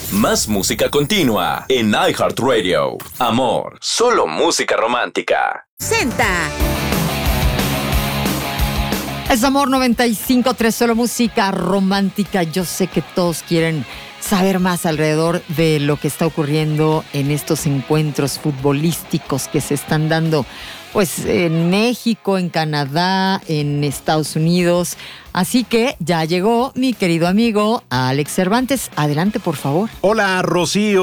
Más música continua en iHeartRadio. Amor, solo música romántica. Senta. Es Amor 95.3, solo música romántica. Yo sé que todos quieren saber más alrededor de lo que está ocurriendo en estos encuentros futbolísticos que se están dando pues en México, en Canadá, en Estados Unidos. Así que ya llegó mi querido amigo Alex Cervantes. Adelante, por favor. Hola, Rocío.